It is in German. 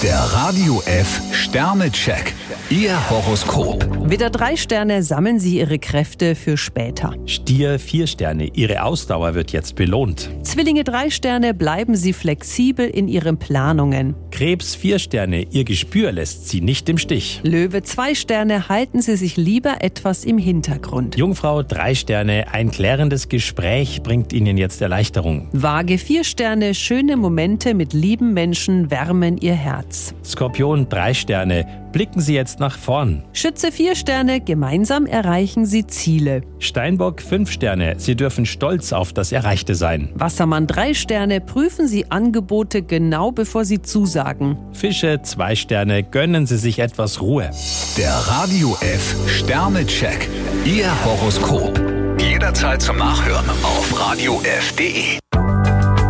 Der Radio F Sternecheck. Ihr Horoskop. Widder 3 Sterne, sammeln Sie Ihre Kräfte für später. Stier 4 Sterne, Ihre Ausdauer wird jetzt belohnt. Zwillinge 3 Sterne, bleiben Sie flexibel in Ihren Planungen. Krebs 4 Sterne, Ihr Gespür lässt Sie nicht im Stich. Löwe 2 Sterne, halten Sie sich lieber etwas im Hintergrund. Jungfrau 3 Sterne, ein klärendes Gespräch bringt Ihnen jetzt Erleichterung. Waage 4 Sterne, schöne Momente mit lieben Menschen wärmen Ihr Herz. Skorpion 3 Sterne, blicken Sie jetzt nach vorn. Schütze 4 Sterne, gemeinsam erreichen Sie Ziele. Steinbock 5 Sterne, Sie dürfen stolz auf das Erreichte sein. Wassermann 3 Sterne, prüfen Sie Angebote genau bevor Sie zusagen. Fische 2 Sterne, gönnen Sie sich etwas Ruhe. Der Radio F Sternecheck. Ihr Horoskop. Jederzeit zum Nachhören auf radiof.de.